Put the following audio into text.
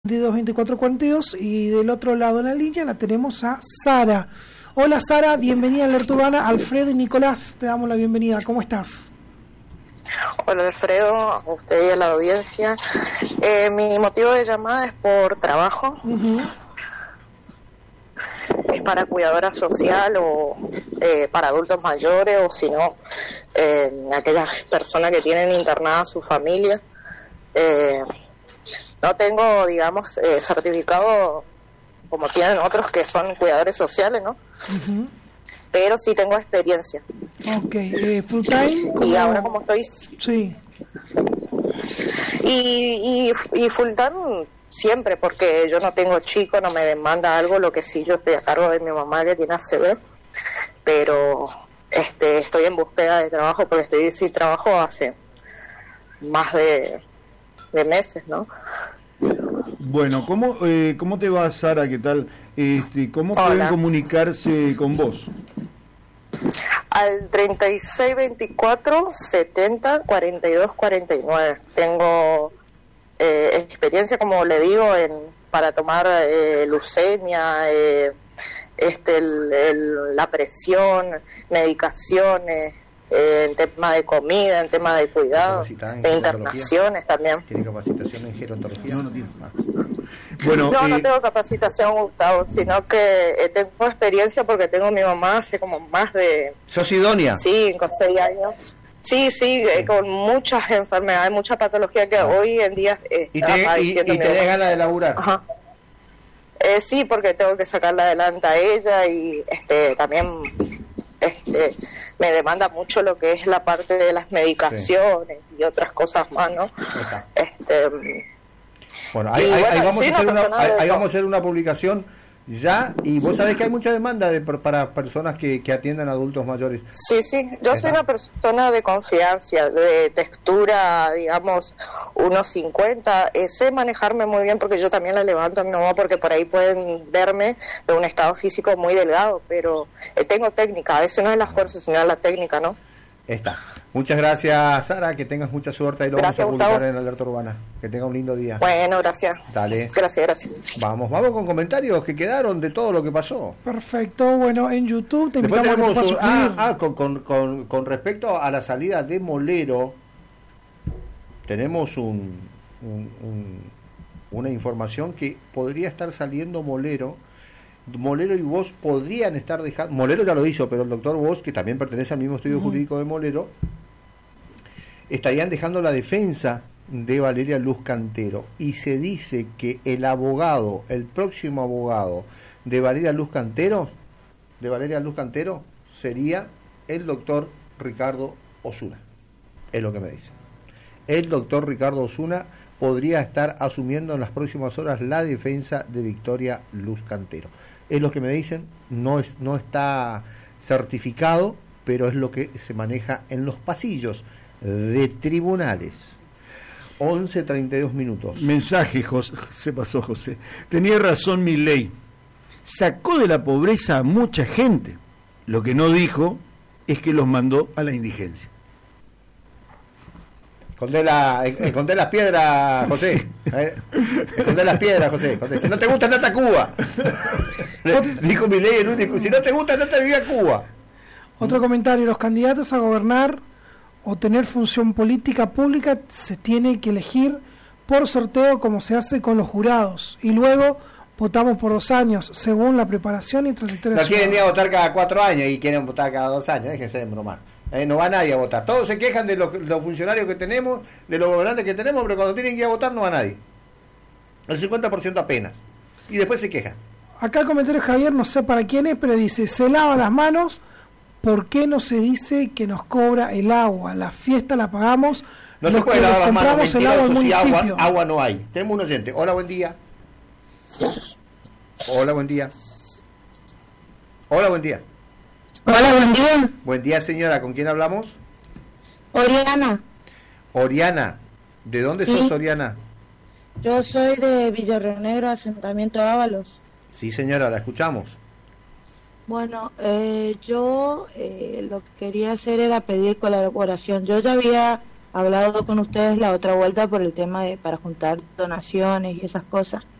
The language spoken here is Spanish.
2442 y del otro lado de la línea la tenemos a Sara. Hola Sara, bienvenida a Alerta Urbana. Alfredo y Nicolás, te damos la bienvenida. ¿Cómo estás? Hola Alfredo, a usted y a la audiencia. Mi motivo de llamada es por trabajo. Es para cuidadora social o para adultos mayores o si no, aquellas personas que tienen internada a su familia. No tengo, digamos, certificado como tienen otros que son cuidadores sociales, ¿no? Pero sí tengo experiencia. Ok, full time. Y ahora como estoy... Sí. Y full time siempre, porque yo no tengo chico, no me demanda algo, lo que sí yo estoy a cargo de mi mamá que tiene ACV, pero estoy en búsqueda de trabajo porque estoy sin trabajo hace más de meses, ¿no? Bueno, ¿cómo te va, Sara? ¿Qué tal? ¿Cómo Hola. pueden comunicarse con vos? Al 3624 70 42 49. Tengo experiencia, como le digo, para tomar leucemia, la presión, medicaciones, en tema de comida, en tema de cuidado, de internaciones también. ¿Tiene capacitación en gerontología? No tiene. Bueno, No tengo capacitación, Gustavo, sino que tengo experiencia porque tengo a mi mamá hace como más de... ¿Sos idónea? 5 o 6 años. Sí, con muchas enfermedades, mucha patología que hoy en día ¿Y tenés ganas de laburar? Ajá. Sí, porque tengo que sacarla adelante a ella y también me demanda mucho lo que es la parte de las medicaciones y otras cosas más, ¿no? Bueno, ahí vamos a hacer una publicación ya, y vos sabés que hay mucha demanda para personas que atiendan a adultos mayores. Sí, yo soy una persona de confianza, de textura, digamos, 1,50. Sé manejarme muy bien porque yo también la levanto a mi mamá, porque por ahí pueden verme de un estado físico muy delgado, pero tengo técnica, a veces no es la fuerza, sino la técnica, ¿no? Está. Muchas gracias, Sara, que tengas mucha suerte, ahí lo Gracias, vamos a publicar Gustavo. en Alerta Urbana. Que tenga un lindo día. Bueno, gracias. Dale. Gracias. Vamos con comentarios que quedaron de todo lo que pasó. Perfecto, bueno, en YouTube te Después invitamos a que te puedas suscribir. con respecto a la salida de Molero, tenemos una información que podría estar saliendo Molero y Vos podrían estar dejando... Molero ya lo hizo, pero el doctor Vos, que también pertenece al mismo estudio jurídico de Molero, estarían dejando la defensa de Valeria Luz Cantero, y se dice que el próximo abogado de Valeria Luz Cantero sería el doctor Ricardo Osuna. Es lo que me dicen. El doctor Ricardo Osuna podría estar asumiendo en las próximas horas la defensa de Victoria Luz Cantero. Es lo que me dicen, no está certificado, pero es lo que se maneja en los pasillos de tribunales. 11:32 minutos. Mensaje, José. Se pasó, José. Tenía razón Milei. Sacó de la pobreza a mucha gente. Lo que no dijo es que los mandó a la indigencia. Escondé las piedras, José. Escondé las piedras, José. Si no te gusta, andate a Cuba. Dijo Milei el único. Si no te gusta, andate a vivir a Cuba. Otro comentario: los candidatos a gobernar o tener función política pública se tiene que elegir por sorteo, como se hace con los jurados, y luego votamos por 2 años según la preparación y trayectoria. No quieren ir a votar cada 4 años y quieren votar cada 2 años. Déjense de bromar. No va nadie a votar. Todos se quejan de los funcionarios que tenemos, de los gobernantes que tenemos, pero cuando tienen que ir a votar no va nadie. El 50% apenas. Y después se quejan. Acá el comentario de Javier, no sé para quién es, pero dice: se lava las manos. ¿Por qué no se dice que nos cobra el agua? La fiesta la pagamos. No se puede lavar las manos, el agua al municipio. Si agua no hay. Tenemos un oyente. Hola, buen día. Hola, buen día. Hola, buen día. Hola, buen día. Buen día, señora. ¿Con quién hablamos? Oriana. ¿De dónde Sí. sos, Oriana? Yo soy de Villarrio Negro, asentamiento Ábalos. Sí, señora, la escuchamos. Bueno, yo lo que quería hacer era pedir colaboración. Yo ya había hablado con ustedes la otra vuelta por el tema de para juntar donaciones y esas cosas.